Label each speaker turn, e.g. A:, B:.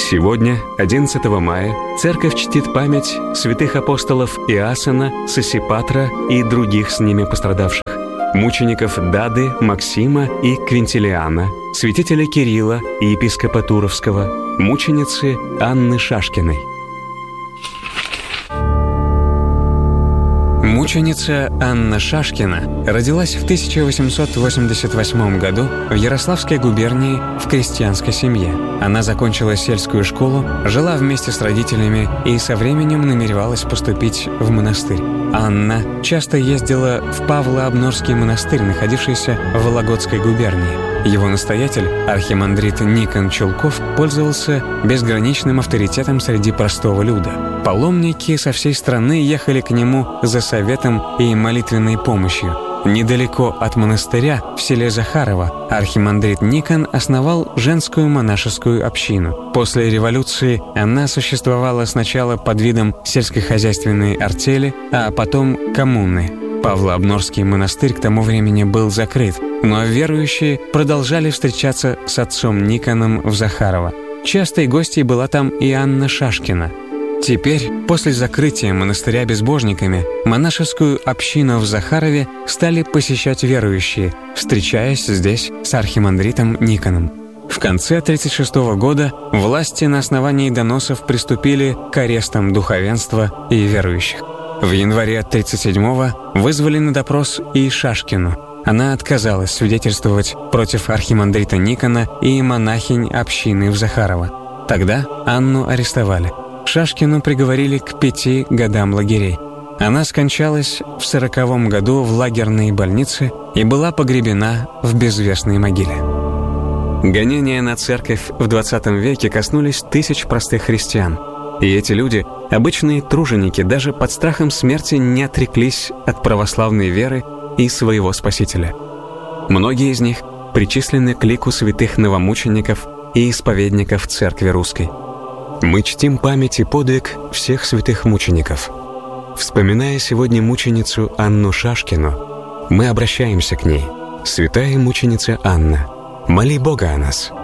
A: Сегодня, 11 мая, Церковь чтит память святых апостолов Иоанна, Сосипатра и других с ними пострадавших, мучеников Дады, Максима и Квинтилиана, святителя Кирилла и епископа Туровского, мученицы Анны Шашкиной. Мученица Анна Шашкина родилась в 1888 году в Ярославской губернии в крестьянской семье. Она закончила сельскую школу, жила вместе с родителями и со временем намеревалась поступить в монастырь. Анна часто ездила в Павло-Обнорский монастырь, находившийся в Вологодской губернии. Его настоятель, архимандрит Никон Чулков, пользовался безграничным авторитетом среди простого люда. Паломники со всей страны ехали к нему за советом и молитвенной помощью. Недалеко от монастыря, в селе Захарово, архимандрит Никон основал женскую монашескую общину. После революции она существовала сначала под видом сельскохозяйственной артели, а потом коммуны. Павло-Обнорский монастырь к тому времени был закрыт, но верующие продолжали встречаться с отцом Никоном в Захарово. Частой гостьей была там и Анна Шашкина. Теперь, после закрытия монастыря безбожниками, монашескую общину в Захарове стали посещать верующие, встречаясь здесь с архимандритом Никоном. В конце 1936 года власти на основании доносов приступили к арестам духовенства и верующих. В январе 1937-го вызвали на допрос и Шашкину. Она отказалась свидетельствовать против архимандрита Никона и монахинь общины в Захарово. Тогда Анну арестовали. Шашкину приговорили к 5 годам лагерей. Она скончалась в 1940 году в лагерной больнице и была погребена в безвестной могиле. Гонения на церковь в 20 веке коснулись тысяч простых христиан. И эти люди, обычные труженики, даже под страхом смерти не отреклись от православной веры и своего Спасителя. Многие из них причислены к лику святых новомучеников и исповедников Церкви Русской. Мы чтим память и подвиг всех святых мучеников. Вспоминая сегодня мученицу Анну Шашкину, мы обращаемся к ней. Святая мученица Анна, моли Бога о нас.